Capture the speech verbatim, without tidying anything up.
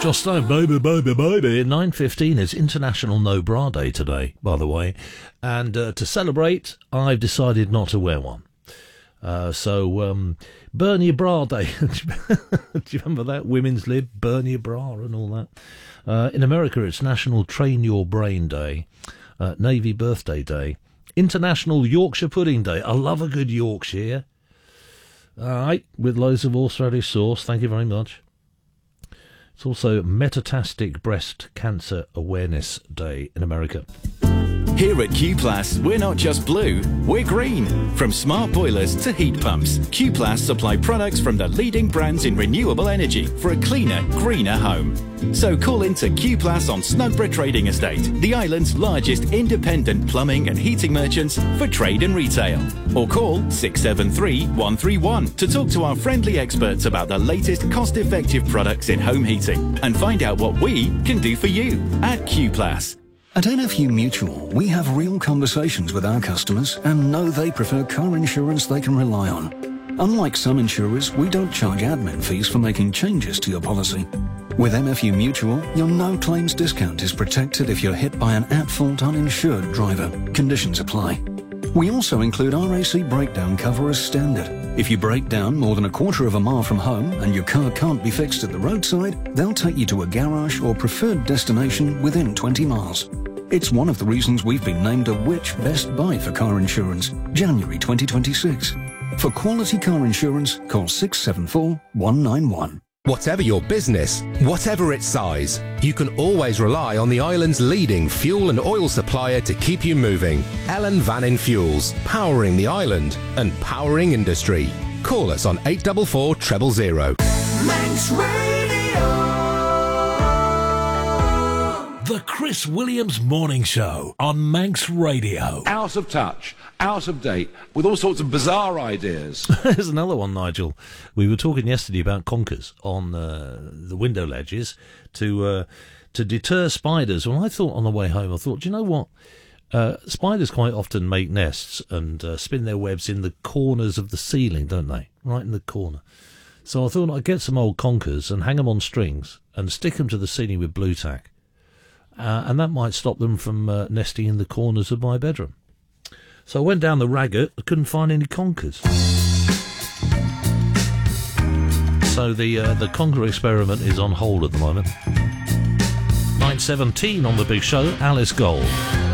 Joss Stone, baby, baby, baby. nine fifteen is International No Bra Day today, by the way. And uh, to celebrate, I've decided not to wear one. Uh, so, um, burn your bra day. Do you remember that? Women's lib, burn your bra and all that. Uh, in America, it's National Train Your Brain Day, uh, Navy Birthday Day, International Yorkshire Pudding Day. I love a good Yorkshire. All right, with loads of horseradish sauce. Thank you very much. It's also Metastatic Breast Cancer Awareness Day in America. Here at Q-Plus, we're not just blue, we're green. From smart boilers to heat pumps, Q-Plus supply products from the leading brands in renewable energy for a cleaner, greener home. So call into Q-Plus on Snugborough Trading Estate, the island's largest independent plumbing and heating merchants for trade and retail. Or call six seven three, one three one to talk to our friendly experts about the latest cost-effective products in home heating and find out what we can do for you at Q-Plus. At N F U Mutual, we have real conversations with our customers and know they prefer car insurance they can rely on. Unlike some insurers, we don't charge admin fees for making changes to your policy. With N F U Mutual, your no-claims discount is protected if you're hit by an at-fault uninsured driver. Conditions apply. We also include R A C breakdown cover as standard. If you break down more than a quarter of a mile from home and your car can't be fixed at the roadside, they'll take you to a garage or preferred destination within twenty miles. It's one of the reasons we've been named a Which Best Buy for car insurance, January twenty twenty-six. For quality car insurance, call six seven four, one nine one. Whatever your business, whatever its size, you can always rely on the island's leading fuel and oil supplier to keep you moving. Ellen Vannin Fuels, powering the island and powering industry. Call us on eight four four, zero zero zero. Manx Radio. The Chris Williams Morning Show on Manx Radio. Out of touch, out of date, with all sorts of bizarre ideas. There's another one, Nigel. We were talking yesterday about conkers on uh, the window ledges to uh, to deter spiders. Well, I thought on the way home, I thought, do you know what? Uh, spiders quite often make nests and uh, spin their webs in the corners of the ceiling, don't they? Right in the corner. So I thought I'd get some old conkers and hang them on strings and stick them to the ceiling with blue tack. Uh, and that might stop them from uh, nesting in the corners of my bedroom. So I went down the Raggett, I couldn't find any conkers. So the uh, the conker experiment is on hold at the moment. nine seventeen on the big show, Alice Gold.